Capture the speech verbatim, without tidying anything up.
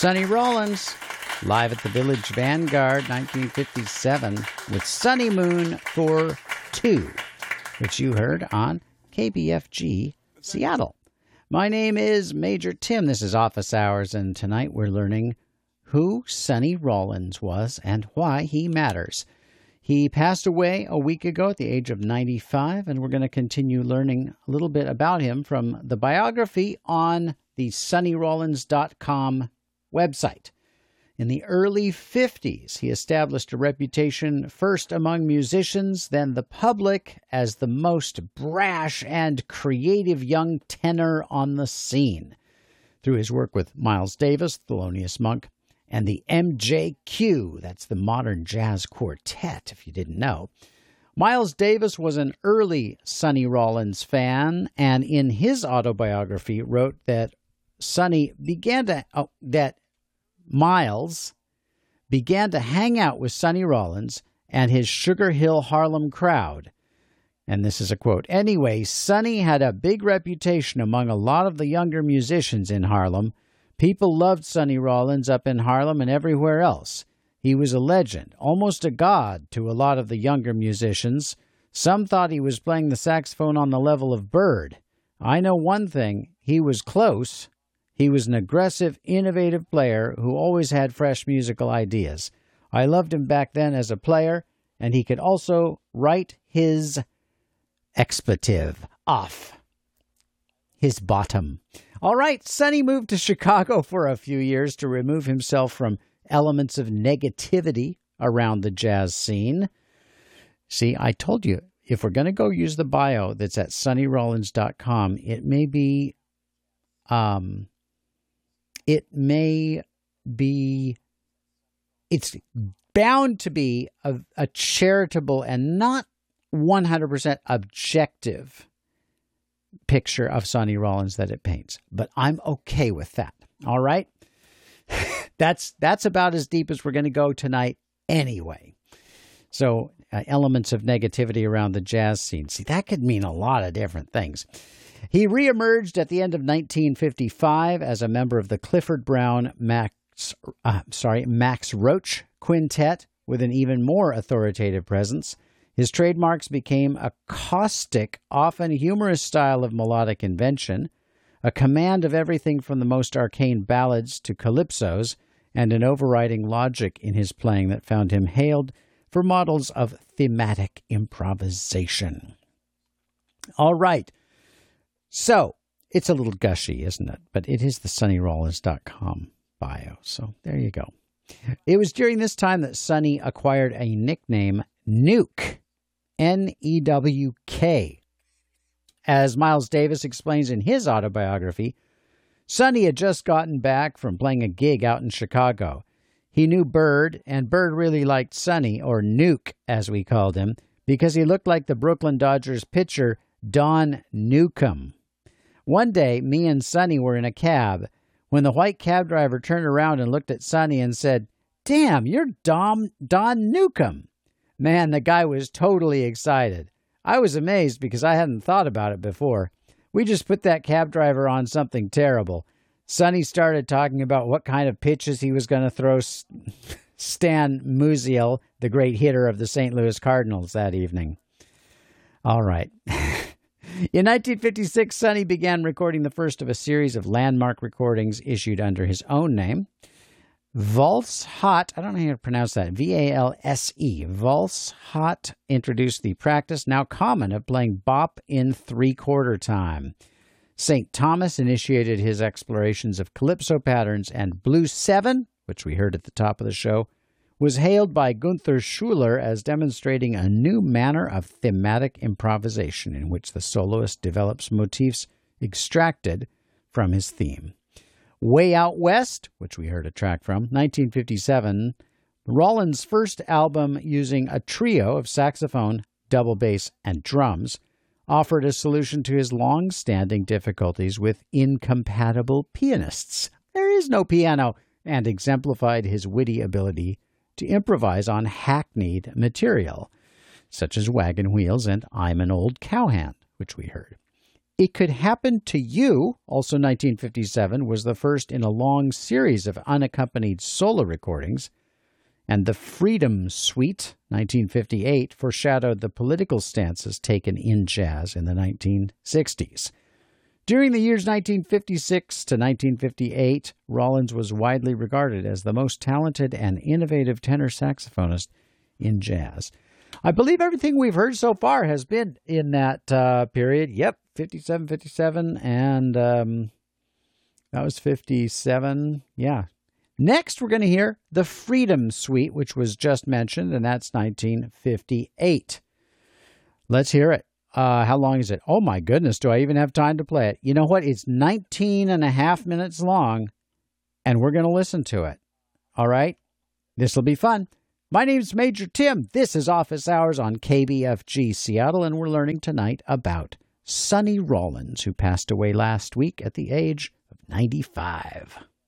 Sonny Rollins, live at the Village Vanguard, nineteen fifty-seven, with Sunny Moon for Two, which you heard on K B F G Seattle. My name is Major Tim. This is Office Hours, and tonight we're learning who Sonny Rollins was and why he matters. He passed away a week ago at the age of ninety-five, and we're going to continue learning a little bit about him from the biography on the sonny rollins dot com website. In the early fifties, he established a reputation first among musicians, then the public, as the most brash and creative young tenor on the scene. Through his work with Miles Davis, Thelonious Monk, and the M J Q, that's the Modern Jazz Quartet, if you didn't know. Miles Davis was an early Sonny Rollins fan, and in his autobiography wrote that Sonny began to, oh, that Miles began to hang out with Sonny Rollins and his Sugar Hill Harlem crowd. And this is a quote. Anyway, Sonny had a big reputation among a lot of the younger musicians in Harlem. People loved Sonny Rollins up in Harlem and everywhere else. He was a legend, almost a god to a lot of the younger musicians. Some thought he was playing the saxophone on the level of Bird. I know one thing, he was close. He was an aggressive, innovative player who always had fresh musical ideas. I loved him back then as a player, and he could also write his expletive off his bottom. All right, Sonny moved to Chicago for a few years to remove himself from elements of negativity around the jazz scene. See, I told you, if we're going to go use the bio that's at sonny rollins dot com, it may be... um. It may be, it's bound to be a, a charitable and not one hundred percent objective picture of Sonny Rollins that it paints. But I'm okay with that. All right? that's that's about as deep as we're going to go tonight anyway. So uh, elements of negativity around the jazz scene. See, that could mean a lot of different things. He reemerged at the end of nineteen fifty-five as a member of the Clifford Brown Max, uh, sorry, Max Roach Quintet with an even more authoritative presence. His trademarks became a caustic, often humorous style of melodic invention, a command of everything from the most arcane ballads to calypsos, and an overriding logic in his playing that found him hailed for models of thematic improvisation. All right. So, it's a little gushy, isn't it? But it is the sonny rollins dot com bio, so there you go. It was during this time that Sonny acquired a nickname, Nuke, N E W K. As Miles Davis explains in his autobiography, Sonny had just gotten back from playing a gig out in Chicago. He knew Bird, and Bird really liked Sonny, or Nuke, as we called him, because he looked like the Brooklyn Dodgers pitcher Don Newcomb. One day, me and Sonny were in a cab when the white cab driver turned around and looked at Sonny and said, "Damn, you're Dom, Don Newcomb." Man, the guy was totally excited. I was amazed because I hadn't thought about it before. We just put that cab driver on something terrible. Sonny started talking about what kind of pitches he was going to throw Stan Musial, the great hitter of the Saint Louis Cardinals, that evening. All right. In nineteen fifty-six, Sonny began recording the first of a series of landmark recordings issued under his own name. Valse Hot, I don't know how to pronounce that, V A L S E, Valse Hot introduced the practice, now common, of playing bop in three-quarter time. Saint Thomas initiated his explorations of calypso patterns, and Blues seven, which we heard at the top of the show, was hailed by Gunther Schuller as demonstrating a new manner of thematic improvisation in which the soloist develops motifs extracted from his theme. Way Out West, which we heard a track from, nineteen fifty-seven, Rollins' first album using a trio of saxophone, double bass, and drums, offered a solution to his long-standing difficulties with incompatible pianists. There is no piano, and exemplified his witty ability to improvise on hackneyed material, such as Wagon Wheels and I'm an Old Cowhand, which we heard. It Could Happen to You, also nineteen fifty-seven, was the first in a long series of unaccompanied solo recordings. And The Freedom Suite, nineteen fifty-eight, foreshadowed the political stances taken in jazz in the nineteen sixties. During the years nineteen fifty-six to nineteen fifty-eight, Rollins was widely regarded as the most talented and innovative tenor saxophonist in jazz. I believe everything we've heard so far has been in that uh, period. Yep, fifty-seven, fifty-seven, and um, that was fifty-seven. Yeah. Next, we're going to hear The Freedom Suite, which was just mentioned, and that's nineteen fifty-eight. Let's hear it. Uh, how long is it? Oh, my goodness, do I even have time to play it? You know what? It's nineteen and a half minutes long, and we're going to listen to it. All right? This will be fun. My name's Major Tim. This is Office Hours on K B F G Seattle, and we're learning tonight about Sonny Rollins, who passed away last week at the age of ninety-five.